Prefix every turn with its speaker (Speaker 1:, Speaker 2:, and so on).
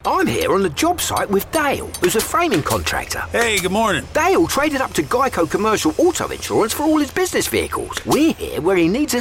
Speaker 1: I'm here on the job site with Dale, who's a framing contractor.
Speaker 2: Hey, good morning.
Speaker 1: Dale traded up to Geico Commercial Auto Insurance for all his business vehicles. We're here where he needs us